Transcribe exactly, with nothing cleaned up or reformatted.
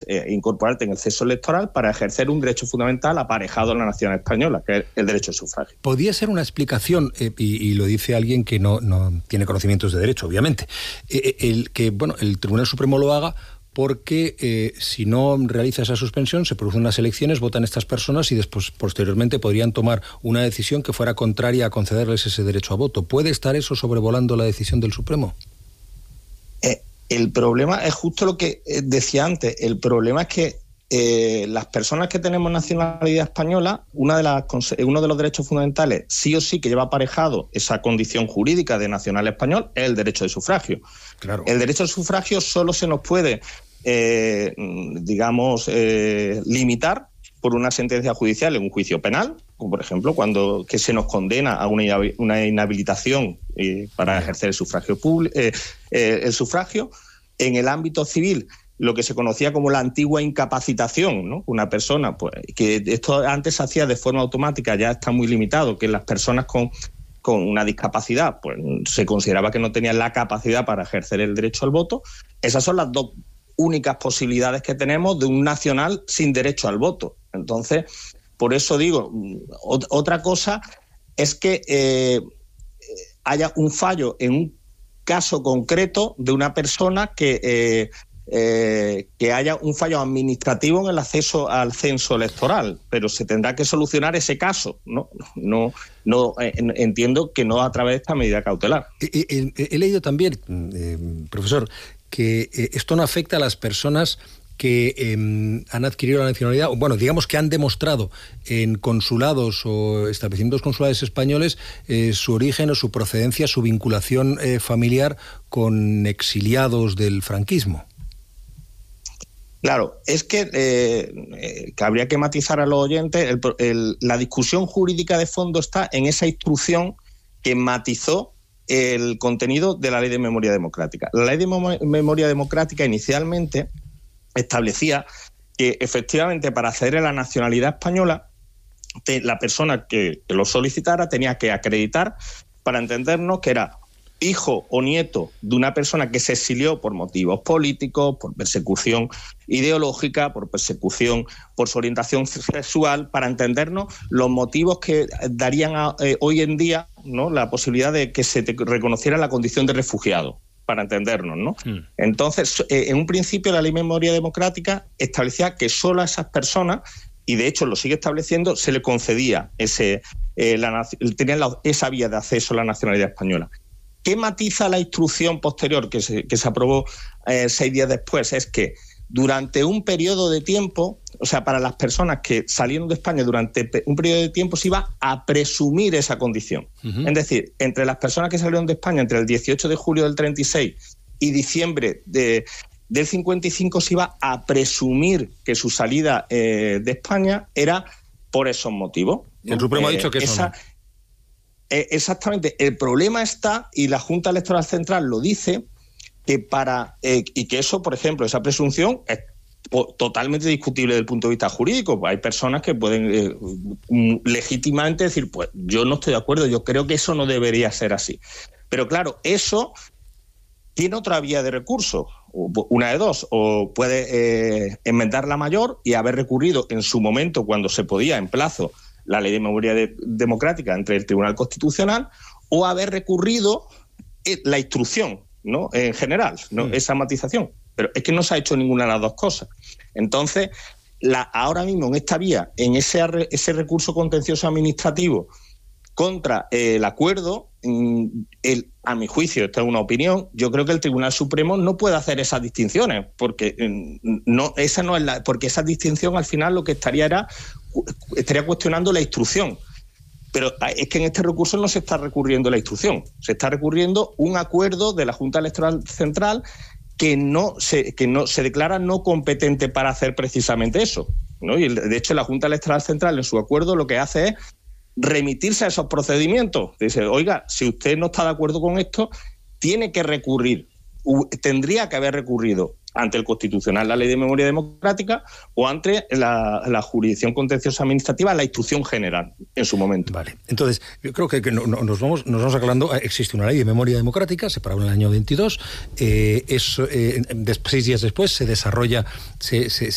eh, incorporarte en el censo electoral para ejercer un derecho fundamental aparejado a la nación española, que es el derecho al sufragio. Podría ser una explicación, eh, y, y lo dice alguien que no, no tiene conocimientos de derecho, obviamente, eh, el que bueno el Tribunal Supremo lo haga porque eh, si no realiza esa suspensión, se producen unas elecciones, votan estas personas y después, posteriormente, podrían tomar una decisión que fuera contraria a concederles ese derecho a voto. ¿Puede estar eso sobrevolando la decisión del Supremo? Eh, el problema es justo lo que decía antes. El problema es que eh, las personas que tenemos nacionalidad española, una de las, uno de los derechos fundamentales, sí o sí que lleva aparejado esa condición jurídica de nacional español, es el derecho de sufragio. Claro. El derecho al sufragio solo se nos puede Eh, digamos, eh, limitar por una sentencia judicial en un juicio penal, como por ejemplo cuando que se nos condena a una, una inhabilitación eh, para ejercer el sufragio público, eh, eh, el sufragio. En el ámbito civil, lo que se conocía como la antigua incapacitación, ¿no? Una persona, pues, que esto antes se hacía de forma automática, ya está muy limitado, que las personas con con una discapacidad, pues se consideraba que no tenían la capacidad para ejercer el derecho al voto. Esas son las dos únicas posibilidades que tenemos de un nacional sin derecho al voto. Entonces, por eso digo, otra cosa es que eh, haya un fallo en un caso concreto de una persona que, eh, eh, que haya un fallo administrativo en el acceso al censo electoral, pero se tendrá que solucionar ese caso, ¿no? No, no eh, entiendo que no a través de esta medida cautelar. He, he, he leído también, eh, profesor, que eh, esto no afecta a las personas que eh, han adquirido la nacionalidad, o bueno, digamos que han demostrado en consulados o establecimientos consulares españoles eh, su origen o su procedencia, su vinculación eh, familiar con exiliados del franquismo. Claro, es que, eh, eh, que habría que matizar a los oyentes, el, el, la discusión jurídica de fondo está en esa instrucción que matizó el contenido de la Ley de Memoria Democrática. La Ley de Memoria Democrática inicialmente establecía que efectivamente para acceder a la nacionalidad española, te, la persona que, que lo solicitara tenía que acreditar, para entendernos, que era hijo o nieto de una persona que se exilió por motivos políticos, por persecución ideológica, por persecución por su orientación sexual, para entendernos los motivos que darían a, eh, hoy en día, ¿no?, la posibilidad de que se te reconociera la condición de refugiado, para entendernos, ¿no? Mm. Entonces, eh, en un principio la Ley de Memoria Democrática establecía que solo a esas personas, y de hecho lo sigue estableciendo, se le concedía ese, eh, la, tenían la, esa vía de acceso a la nacionalidad española. ¿Qué matiza la instrucción posterior que se, que se aprobó eh, seis días después? Es que durante un periodo de tiempo, o sea, para las personas que salieron de España durante un periodo de tiempo, se iba a presumir esa condición. Uh-huh. Es decir, entre las personas que salieron de España entre el dieciocho de julio del treinta y seis y diciembre de, del cincuenta y cinco, se iba a presumir que su salida eh, de España era por esos motivos, ¿no? El Supremo eh, ha dicho que eso esa, no. Exactamente. El problema está, y la Junta Electoral Central lo dice, que para eh, y que eso, por ejemplo, esa presunción es po- totalmente discutible desde el punto de vista jurídico. Hay personas que pueden eh, legítimamente decir, pues yo no estoy de acuerdo, yo creo que eso no debería ser así. Pero claro, eso tiene otra vía de recurso, una de dos, o puede eh, enmendar la mayor y haber recurrido en su momento, cuando se podía, en plazo, la Ley de Memoria de, Democrática entre el Tribunal Constitucional, o haber recurrido la instrucción, ¿no?, en general, ¿no?, mm. esa matización. Pero es que no se ha hecho ninguna de las dos cosas. Entonces, la, ahora mismo en esta vía, en ese, ese recurso contencioso administrativo contra eh, el acuerdo, el, a mi juicio, esta es una opinión, yo creo que el Tribunal Supremo no puede hacer esas distinciones, porque no, esa no es la, porque esa distinción al final lo que estaría era estaría cuestionando la instrucción. Pero es que en este recurso no se está recurriendo a la instrucción, se está recurriendo un acuerdo de la Junta Electoral Central que no se, que no se declara no competente para hacer precisamente eso, ¿no? Y de hecho la Junta Electoral Central en su acuerdo lo que hace es remitirse a esos procedimientos. Dice, oiga, si usted no está de acuerdo con esto, tiene que recurrir, tendría que haber recurrido ante el Constitucional la Ley de Memoria Democrática o ante la, la jurisdicción contenciosa administrativa, la instrucción general en su momento. Vale, entonces yo creo que, que no, no, nos vamos nos vamos aclarando. Existe una Ley de Memoria Democrática separada en el año veintidós, eh, es, eh, des, seis días después se desarrolla, se, se,